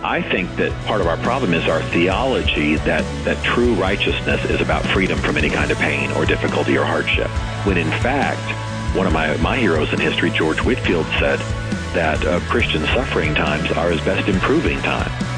I think that part of our problem is our theology that true righteousness is about freedom from any kind of pain or difficulty or hardship. When in fact, one of my heroes in history, George Whitefield, said that Christian suffering times are his best improving time.